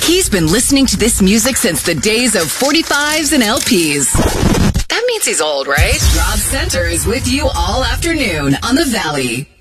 He's been listening to this music since the days of 45s and LPs. That means he's old, right? Rob Center is with you all afternoon on The Valley.